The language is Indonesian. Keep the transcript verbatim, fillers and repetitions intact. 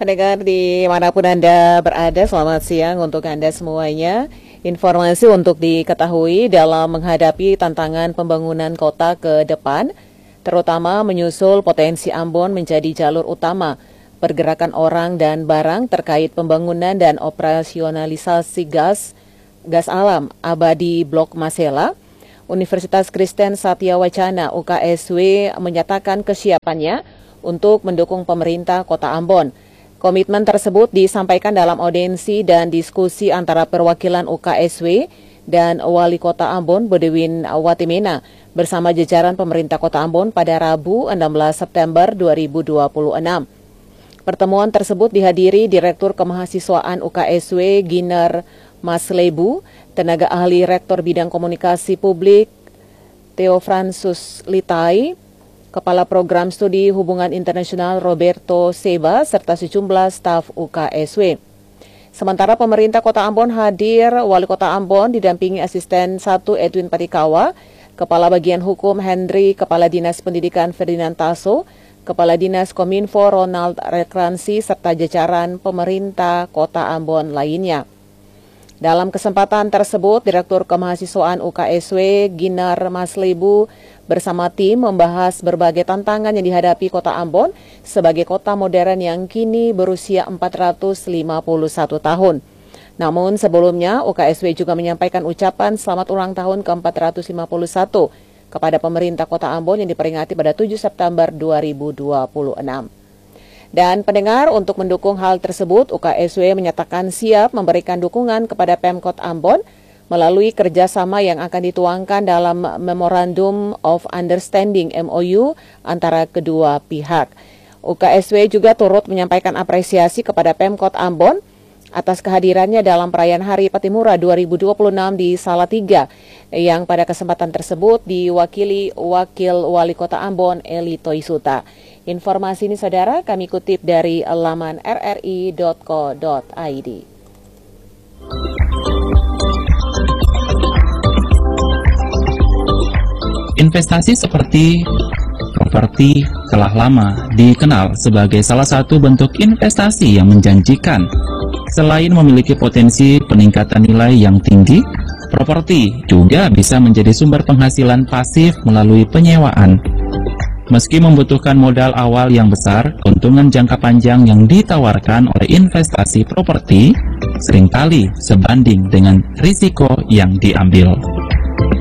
Pendengar dimanapun Anda berada, selamat siang untuk Anda semuanya. Informasi untuk diketahui dalam menghadapi tantangan pembangunan kota ke depan, terutama menyusul potensi Ambon menjadi jalur utama pergerakan orang dan barang terkait pembangunan dan operasionalisasi gas gas alam abadi Blok Masela. Universitas Kristen Satya Wacana U K S W menyatakan kesiapannya untuk mendukung pemerintah Kota Ambon. Komitmen tersebut disampaikan dalam audiensi dan diskusi antara perwakilan U K S W dan Wali Kota Ambon Bodewin Watimena bersama jajaran pemerintah Kota Ambon pada Rabu enam belas September dua ribu dua puluh enam. Pertemuan tersebut dihadiri Direktur Kemahasiswaan U K S W Giner Maslebu, tenaga ahli Rektor Bidang Komunikasi Publik Theo Fransus Litai, Kepala Program Studi Hubungan Internasional Roberto Seba, serta sejumlah staf U K S W. Sementara pemerintah Kota Ambon hadir, Wali Kota Ambon didampingi Asisten satu Edwin Patikawa, Kepala Bagian Hukum Henry, Kepala Dinas Pendidikan Ferdinand Taso, Kepala Dinas Kominfo Ronald Rekransi, serta jajaran pemerintah Kota Ambon lainnya. Dalam kesempatan tersebut, Direktur Kemahasiswaan U K S W Ginar Maslebu bersama tim membahas berbagai tantangan yang dihadapi Kota Ambon sebagai kota modern yang kini berusia empat ratus lima puluh satu tahun. Namun sebelumnya, U K S W juga menyampaikan ucapan selamat ulang tahun ke empat ratus lima puluh satu kepada pemerintah Kota Ambon yang diperingati pada tujuh September dua ribu dua puluh enam. Dan pendengar, untuk mendukung hal tersebut, U K S W menyatakan siap memberikan dukungan kepada Pemkot Ambon melalui kerjasama yang akan dituangkan dalam Memorandum of Understanding M O U antara kedua pihak. U K S W juga turut menyampaikan apresiasi kepada Pemkot Ambon atas kehadirannya dalam perayaan Hari Patimura dua ribu dua puluh enam di Salatiga, yang pada kesempatan tersebut diwakili Wakil Wali Kota Ambon Eli Toisuta. Informasi ini saudara kami kutip dari laman r r i dot co dot i d. Investasi seperti properti telah lama dikenal sebagai salah satu bentuk investasi yang menjanjikan. Selain memiliki potensi peningkatan nilai yang tinggi, properti juga bisa menjadi sumber penghasilan pasif melalui penyewaan. Meski membutuhkan modal awal yang besar, keuntungan jangka panjang yang ditawarkan oleh investasi properti seringkali sebanding dengan risiko yang diambil.